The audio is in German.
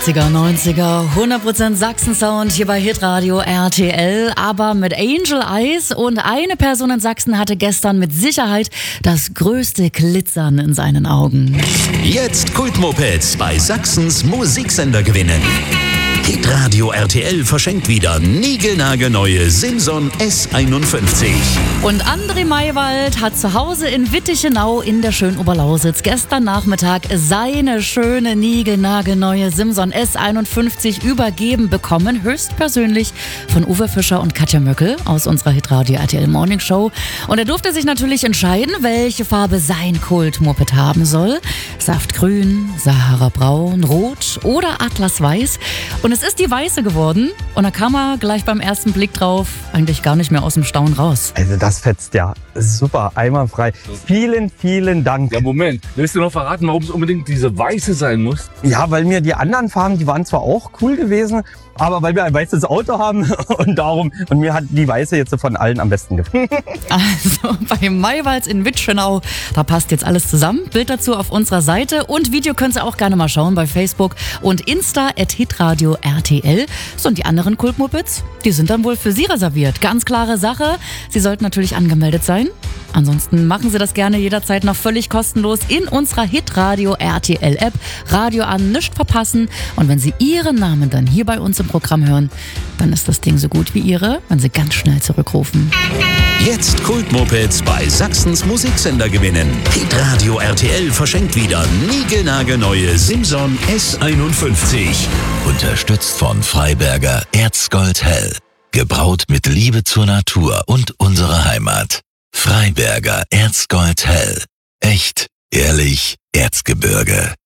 80er, 90er, 100% Sachsen-Sound hier bei Hitradio RTL, aber mit Angel Eyes, und eine Person in Sachsen hatte gestern mit Sicherheit das größte Glitzern in seinen Augen. Jetzt Kultmopeds bei Sachsens Musiksender gewinnen. Hitradio RTL verschenkt wieder niegelnagelneue Simson S51. Und André Maywald hat zu Hause in Wittichenau in der schönen Oberlausitz gestern Nachmittag seine schöne niegelnagelneue Simson S51 übergeben bekommen, höchstpersönlich von Uwe Fischer und Katja Möckel aus unserer Hitradio RTL Morning Show. Und er durfte sich natürlich entscheiden, welche Farbe sein Kultmoped haben soll. Saftgrün, Sahara-Braun, Rot oder Atlasweiß. Und es ist die weiße geworden, und da kam er gleich beim ersten Blick drauf eigentlich gar nicht mehr aus dem Staunen raus. Also das fetzt ja super, einwandfrei. Vielen, vielen Dank. Ja, Moment. Willst du noch verraten, warum es unbedingt diese weiße sein muss? Ja, weil mir die anderen Farben, die waren zwar auch cool gewesen, aber weil wir ein weißes Auto haben und mir hat die weiße jetzt von allen am besten gefallen. Also bei Maywalds in Wittichenau, da passt jetzt alles zusammen. Bild dazu auf unserer Seite, und Video könnt ihr auch gerne mal schauen bei Facebook und Insta @hitradio RTL. So, und die anderen Kultmopeds, die sind dann wohl für Sie reserviert. Ganz klare Sache. Sie sollten natürlich angemeldet sein. Ansonsten machen Sie das gerne jederzeit noch völlig kostenlos in unserer Hitradio RTL App. Radio an, nicht verpassen. Und wenn Sie Ihren Namen dann hier bei uns im Programm hören, dann ist das Ding so gut wie Ihre, wenn Sie ganz schnell zurückrufen. Jetzt Kultmopeds bei Sachsens Musiksender gewinnen. Hitradio RTL verschenkt wieder niegelnagelneue Simson S51. Unterstützt von Freiberger Erzgold Hell. Gebraut mit Liebe zur Natur und unserer Heimat. Freiberger Erzgold Hell. Echt, ehrlich, Erzgebirge.